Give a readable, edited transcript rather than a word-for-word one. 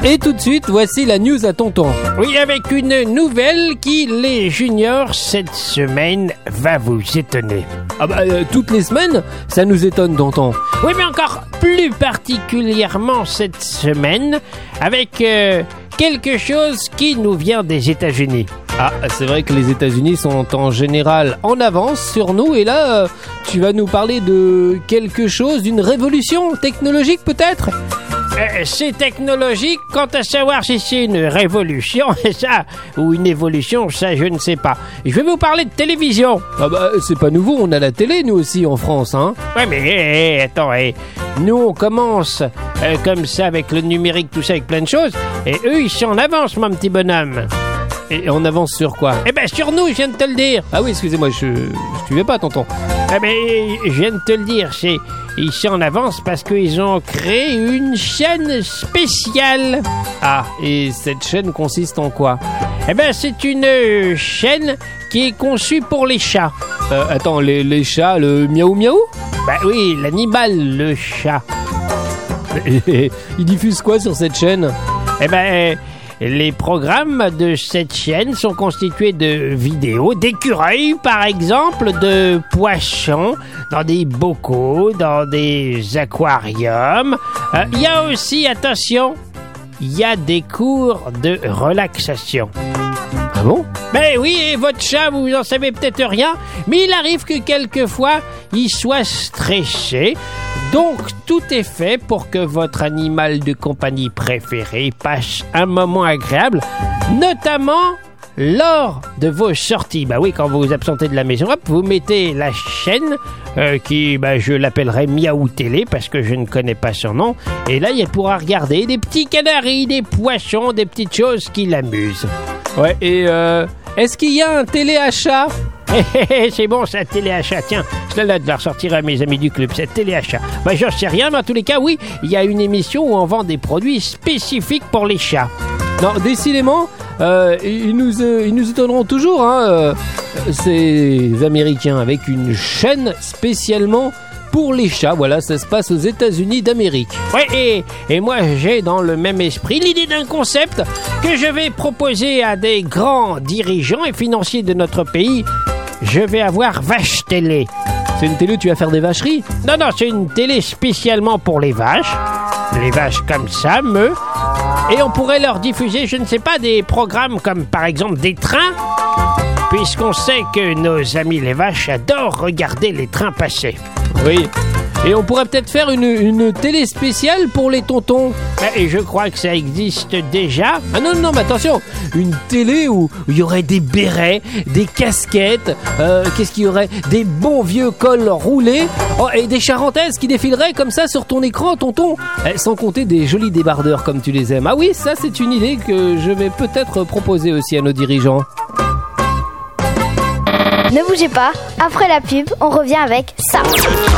Et tout de suite, voici la news à tonton. Oui, avec une nouvelle qui, les juniors, cette semaine, va vous étonner. Ah bah, toutes les semaines, ça nous étonne, tonton. Oui, mais encore plus particulièrement cette semaine, avec quelque chose qui nous vient des États-Unis. Ah, c'est vrai que les États-Unis sont en général en avance sur nous, et là, tu vas nous parler de quelque chose, d'une révolution technologique peut-être ? C'est technologique, quant à savoir si c'est une révolution, ça, ou une évolution, ça je ne sais pas. Je vais vous parler de télévision. Ah bah, c'est pas nouveau, on a la télé nous aussi en France, hein. Ouais mais attends, nous on commence comme ça avec le numérique, tout ça, avec plein de choses, et eux ils sont en avance, mon petit bonhomme. Et on avance sur quoi ? Eh ben sur nous, je viens de te le dire. Ah oui, excusez-moi, je suivais pas, tonton. Ah ben, je viens de te le dire, ils sont en avance parce qu'ils ont créé une chaîne spéciale. Ah, et cette chaîne consiste en quoi ? Eh ben, c'est une chaîne qui est conçue pour les chats. Attends, les chats, le miaou miaou ? Bah oui, l'animal, le chat. Ils diffusent quoi sur cette chaîne ? Eh ben... les programmes de cette chaîne sont constitués de vidéos d'écureuils, par exemple, de poissons, dans des bocaux, dans des aquariums. Il y a aussi, attention, il y a des cours de relaxation. Ah bon ? Ben oui, et votre chat, vous en savez peut-être rien, mais il arrive que quelquefois, il soit stressé. Donc, tout est fait pour que votre animal de compagnie préféré passe un moment agréable, notamment lors de vos sorties. Bah oui, quand vous vous absentez de la maison, hop, vous mettez la chaîne qui, je l'appellerai Miaou Télé parce que je ne connais pas son nom. Et là, il pourra regarder des petits canaris, des poissons, des petites choses qui l'amusent. Ouais, et est-ce qu'il y a un téléachat ? C'est bon, ça, téléachat. Tiens, cela de la ressortir à mes amis du club, c'est téléachat. J'en sais rien, mais en tous les cas, oui, il y a une émission où on vend des produits spécifiques pour les chats. Non, décidément, ils nous étonneront toujours, hein, ces Américains, avec une chaîne spécialement pour les chats. Voilà, ça se passe aux États-Unis d'Amérique. Ouais, et moi, j'ai dans le même esprit l'idée d'un concept que je vais proposer à des grands dirigeants et financiers de notre pays. Je vais avoir Vache Télé. C'est une télé où tu vas faire des vacheries ? Non, c'est une télé spécialement pour les vaches. Les vaches comme ça, et on pourrait leur diffuser, je ne sais pas, des programmes comme par exemple des trains, puisqu'on sait que nos amis les vaches adorent regarder les trains passer. Oui, et on pourrait peut-être faire une télé spéciale pour les tontons. Et je crois que ça existe déjà. Ah non, mais attention, une télé où il y aurait des bérets, des casquettes, qu'est-ce qu'il y aurait ? Des bons vieux cols roulés, et des charentaises qui défileraient comme ça sur ton écran, tonton. Sans compter des jolis débardeurs comme tu les aimes. Ah oui, ça c'est une idée que je vais peut-être proposer aussi à nos dirigeants. Ne bougez pas, après la pub, on revient avec ça.